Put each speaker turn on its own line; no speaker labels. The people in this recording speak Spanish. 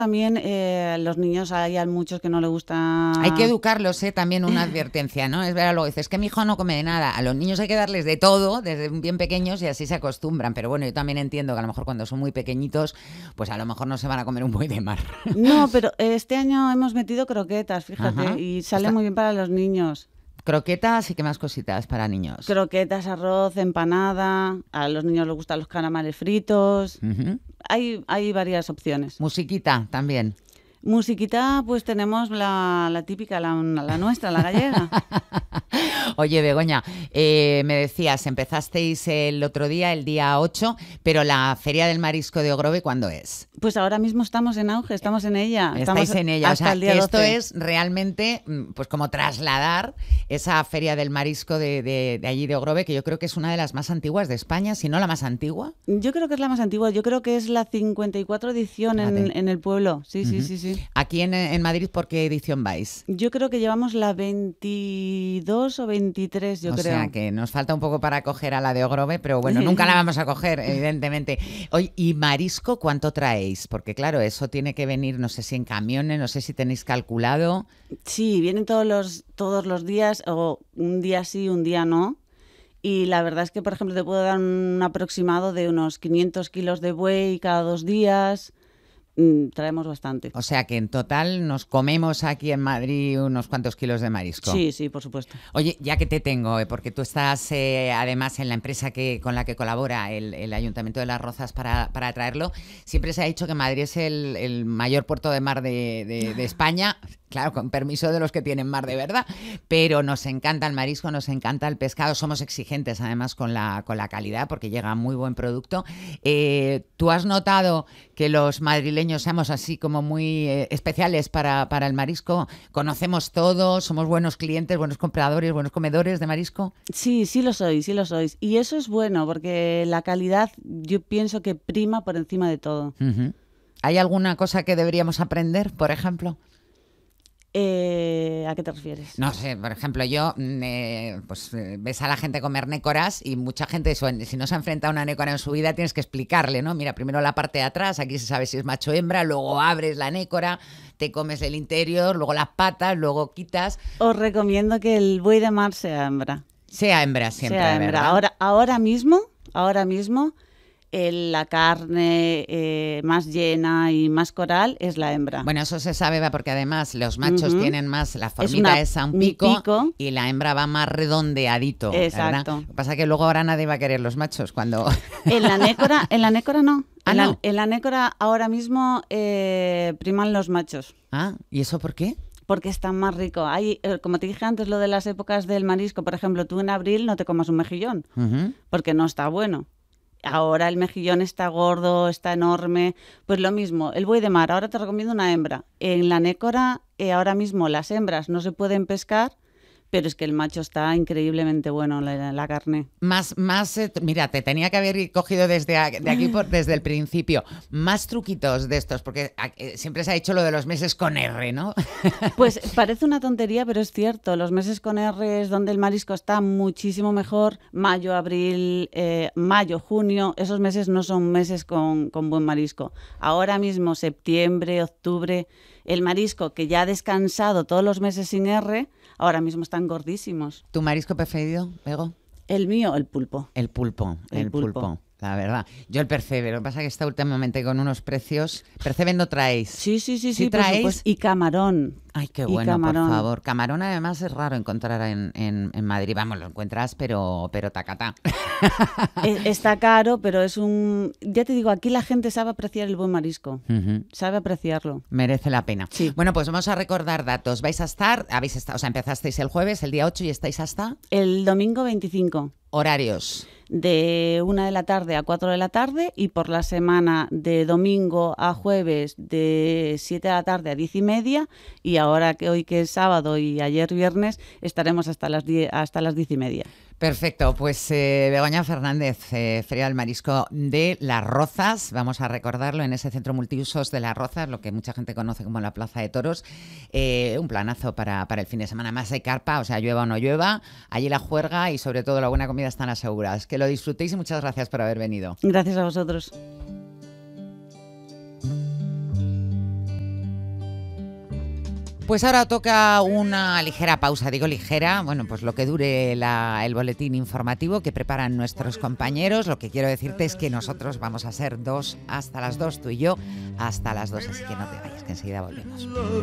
también los niños, hay muchos que no les gusta.
Hay que educarlos, también una advertencia, ¿no? Es verdad, luego dices que mi hijo no come de nada. A los niños hay que darles de todo desde bien pequeños y así se acostumbran. Pero bueno, yo también entiendo que a lo mejor cuando son muy pequeñitos, pues a lo mejor no se van a comer un buey de mar.
No, pero este año hemos metido croquetas, fíjate,
Ajá.
y sale muy bien para los niños.
Croquetas y qué más cositas para niños.
Croquetas, arroz, empanada. A los niños les gustan los calamares fritos.
Ujú.
Hay varias opciones.
Musiquita también.
Musiquita, pues tenemos la típica, la nuestra, la gallega.
Oye, Begoña, me decías, empezasteis el otro día, el día 8, pero la Feria del Marisco de Ogrove, ¿cuándo es?
Pues ahora mismo estamos en auge, estamos en ella.
Estáis en ella,
hasta
o sea,
el día
que esto
12.
es realmente pues como trasladar esa Feria del Marisco de allí de Ogrove, que yo creo que es una de las más antiguas de España, si no la más antigua.
Yo creo que es la más antigua, yo creo que es la 54 edición en el pueblo. Sí, sí, sí, sí.
Aquí en Madrid, ¿por qué edición vais?
Yo creo que llevamos la 22 o 23, yo creo.
O sea, que nos falta un poco para coger a la de Ogrove, pero bueno, nunca la vamos a coger, evidentemente. Oye, ¿y marisco cuánto traéis? Porque claro, eso tiene que venir, no sé si en camiones, no sé si tenéis calculado.
Sí, vienen todos los días, o un día sí, un día no. Y la verdad es que, por ejemplo, te puedo dar un aproximado de unos 500 kilos de buey cada 2 días. Traemos bastante.
O sea que en total nos comemos aquí en Madrid unos cuantos kilos de marisco.
Sí, sí, por supuesto.
Oye, ya que te tengo, porque tú estás además en la empresa con la que colabora el Ayuntamiento de Las Rozas para traerlo, siempre se ha dicho que Madrid es el mayor puerto de mar de España. Claro, con permiso de los que tienen mar de verdad, pero nos encanta el marisco, nos encanta el pescado, somos exigentes además con la calidad porque llega muy buen producto. ¿Tú has notado que los madrileños somos así como muy especiales para el marisco? ¿Conocemos todo? ¿Somos buenos clientes, buenos compradores, buenos comedores de marisco?
Sí, sí lo sois, sí lo sois. Y eso es bueno porque la calidad yo pienso que prima por encima de todo.
Uh-huh. ¿Hay alguna cosa que deberíamos aprender, por ejemplo?
¿A qué te refieres?
No sé, por ejemplo, yo, ves a la gente comer nécoras y mucha gente, si no se ha enfrentado a una nécora en su vida, tienes que explicarle, ¿no? Mira, primero la parte de atrás, aquí se sabe si es macho o hembra, luego abres la nécora, te comes el interior, luego las patas, luego quitas.
Os recomiendo que el buey de mar sea hembra.
Sea hembra siempre,
sea hembra.
¿verdad?
Ahora mismo, la carne más llena y más coral es la hembra.
Bueno, eso se sabe porque además los machos tienen más, la formita es a un
un
pico y la hembra va más redondeadito.
Exacto.
¿Verdad? Lo que pasa es que luego ahora nadie va a querer los machos cuando...
En la nécora no.
Ah, no.
En la nécora ahora mismo priman los machos.
Ah, ¿y eso por qué?
Porque está más rico. Hay, como te dije antes, lo de las épocas del marisco, por ejemplo, tú en abril no te comas un mejillón, porque no está bueno. Ahora el mejillón está gordo, está enorme. Pues lo mismo, el buey de mar, ahora te recomiendo una hembra. En la nécora, ahora mismo las hembras no se pueden pescar, pero es que el macho está increíblemente bueno, la carne.
Mira, te tenía que haber cogido desde el principio. Más truquitos de estos, porque siempre se ha dicho lo de los meses con R, ¿no?
Pues parece una tontería, pero es cierto. Los meses con R es donde el marisco está muchísimo mejor. Mayo, abril, mayo, junio, esos meses no son meses con buen marisco. Ahora mismo, septiembre, octubre, el marisco que ya ha descansado todos los meses sin R, ahora mismo están gordísimos.
¿Tu marisco preferido, Bego?
El mío, el pulpo.
El pulpo. La verdad. Yo el percebe. Lo que pasa es que está últimamente con unos precios... ¿Percebe no traéis?
Sí,
traéis.
Y camarón.
Ay, qué bueno, por favor. Camarón además es raro encontrar en Madrid. Vamos, lo encuentras, pero tacatá.
Está caro, pero es un... Ya te digo, aquí la gente sabe apreciar el buen marisco. Sabe apreciarlo.
Merece la pena.
Sí.
Bueno, pues vamos a recordar datos. Habéis estado, o sea, empezasteis el jueves, el día 8, y estáis hasta...
El domingo 25.
Horarios.
De 1 de la tarde a 4 de la tarde y por la semana de domingo a jueves de 7 de la tarde a 10:30 y ahora que hoy que es sábado y ayer viernes estaremos hasta las 10:30.
Perfecto, pues Begoña Fernández, Feria del Marisco de Las Rozas, vamos a recordarlo en ese centro multiusos de Las Rozas, lo que mucha gente conoce como la Plaza de Toros, un planazo para el fin de semana. Más hay carpa, o sea, llueva o no llueva, allí la juerga y sobre todo la buena comida están aseguradas. Que lo disfrutéis y muchas gracias por haber venido.
Gracias a vosotros.
Pues ahora toca una ligera pausa, digo ligera, bueno, pues lo que dure el boletín informativo que preparan nuestros compañeros. Lo que quiero decirte es que nosotros vamos a ser hasta las 2, tú y yo, hasta las 2, así que no te vayas, que enseguida volvemos.